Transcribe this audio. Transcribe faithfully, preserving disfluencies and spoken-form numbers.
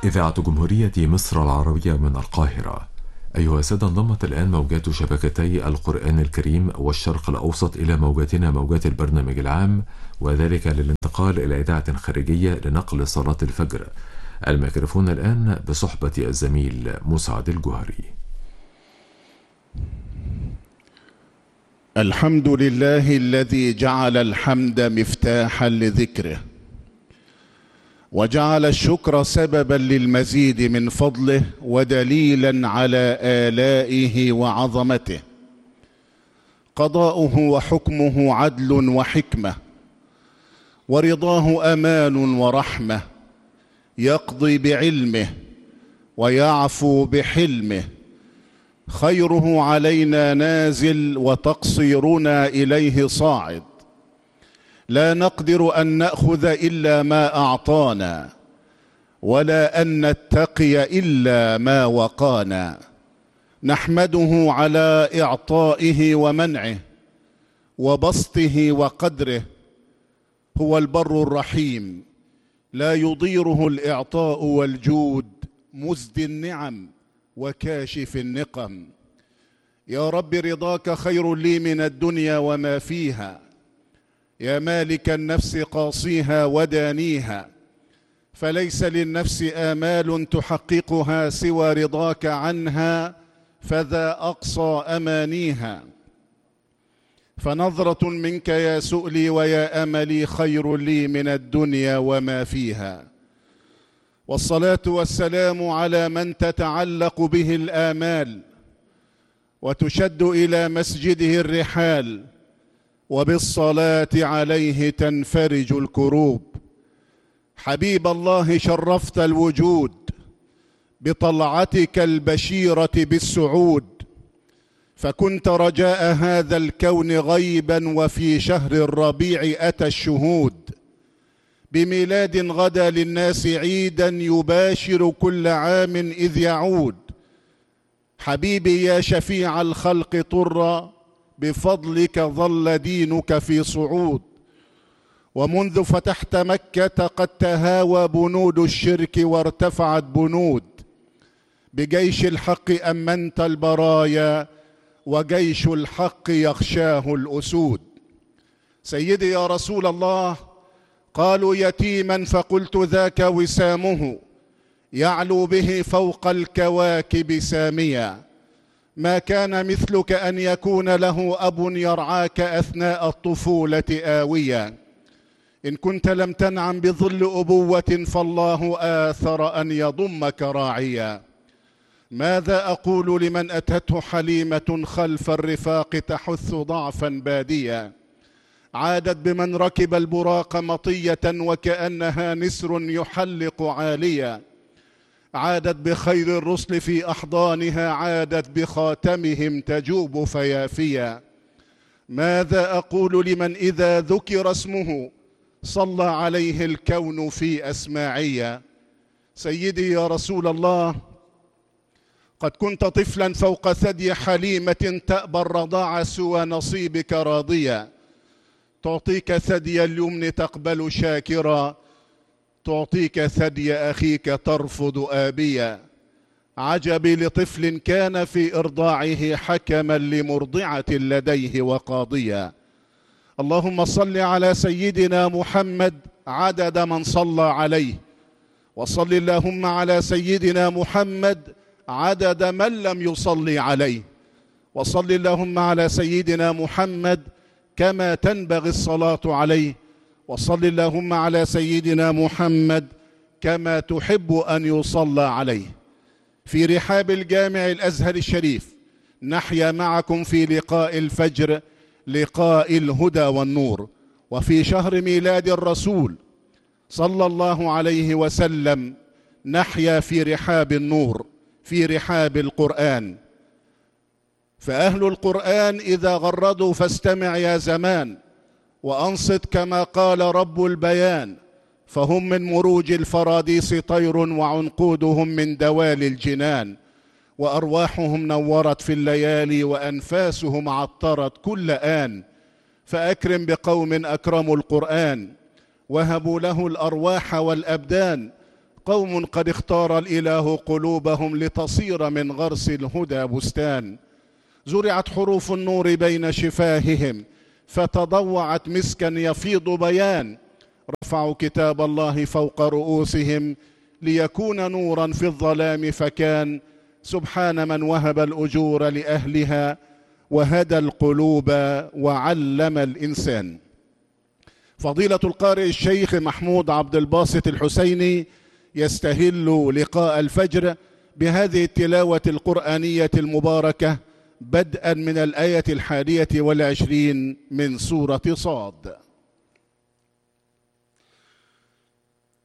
إذاعة جمهورية مصر العربية من القاهرة. أيها السادة، انضمت الآن موجات شبكتي القرآن الكريم والشرق الأوسط إلى موجاتنا موجات البرنامج العام، وذلك للانتقال إلى إذاعة خارجية لنقل صلاة الفجر. الميكروفون الآن بصحبة الزميل مسعد الجوهري. الحمد لله الذي جعل الحمد مفتاحا لذكره، وجعل الشكر سببا للمزيد من فضله ودليلا على آلائه وعظمته. قضاؤه وحكمه عدل وحكمة، ورضاه أمان ورحمة. يقضي بعلمه ويعفو بحلمه، خيره علينا نازل وتقصيرنا إليه صاعد. لا نقدر أن نأخذ إلا ما أعطانا، ولا أن نتقي إلا ما وقانا. نحمده على إعطائه ومنعه وبسطه وقدره. هو البر الرحيم، لا يضيره الإعطاء والجود، مزدي النعم وكاشف النقم. يا رب رضاك خير لي من الدنيا وما فيها، يا مالك النفس قاصيها ودانيها. فليس للنفس آمال تحققها سوى رضاك عنها، فذا أقصى أمانيها. فنظرة منك يا سؤلي ويا أملي خير لي من الدنيا وما فيها. والصلاة والسلام على من تتعلق به الآمال وتشد إلى مسجده الرحال، وبالصلاة عليه تنفرج الكروب. حبيب الله، شرفت الوجود بطلعتك البشيرة بالسعود، فكنت رجاء هذا الكون غيبا، وفي شهر الربيع أتى الشهود. بميلاد غدا للناس عيدا، يباشر كل عام إذ يعود. حبيبي يا شفيع الخلق طرا، بفضلك ظل دينك في صعود. ومنذ فتحت مكة قد تهاوى بنود الشرك وارتفعت بنود. بجيش الحق أمنت البرايا، وجيش الحق يخشاه الأسود. سيدي يا رسول الله، قالوا يتيما فقلت ذاك وسامه، يعلو به فوق الكواكب ساميا. ما كان مثلك أن يكون له أب يرعاك أثناء الطفولة آويا. إن كنت لم تنعم بظل أبوة، فالله آثر أن يضمك راعيا. ماذا أقول لمن أتته حليمة خلف الرفاق تحث ضعفا باديا. عادت بمن ركب البراق مطية، وكأنها نسر يحلق عاليا. عادت بخير الرسل في أحضانها، عادت بخاتمهم تجوب فيافيا. ماذا أقول لمن إذا ذكر اسمه صلى عليه الكون في أسماعية. سيدي يا رسول الله، قد كنت طفلا فوق ثدي حليمة، تأبى الرضاع سوى نصيبك راضيا. تعطيك ثدي اليمن تقبل شاكرا، تعطيك ثدي أخيك ترفض آبيا. عجبي لطفل كان في إرضاعه حكما لمرضعة لديه وقاضيا. اللهم صل على سيدنا محمد عدد من صلى عليه، وصل اللهم على سيدنا محمد عدد من لم يصلي عليه، وصل اللهم على سيدنا محمد كما تنبغي الصلاة عليه، وصل اللهم على سيدنا محمد كما تحب أن يصلى عليه. في رحاب الجامع الأزهر الشريف نحيا معكم في لقاء الفجر، لقاء الهدى والنور، وفي شهر ميلاد الرسول صلى الله عليه وسلم نحيا في رحاب النور، في رحاب القرآن. فأهل القرآن إذا غردوا فاستمع يا زمان، وأنصت كما قال رب البيان. فهم من مروج الفراديس طير، وعنقودهم من دوال الجنان. وأرواحهم نورت في الليالي، وأنفاسهم عطرت كل آن. فأكرم بقوم أكرموا القرآن، وهبوا له الأرواح والأبدان. قوم قد اختار الإله قلوبهم لتصير من غرس الهدى بستان. زرعت حروف النور بين شفاههم فتضوعت مسكا يفيض بيان. رفعوا كتاب الله فوق رؤوسهم ليكون نورا في الظلام فكان. سبحان من وهب الأجور لأهلها وهدى القلوب وعلم الإنسان. فضيلة القارئ الشيخ محمود عبد الباسط الحسيني يستهل لقاء الفجر بهذه التلاوة القرآنية المباركة بدءا من الآية الحادية والعشرين من سورة صاد.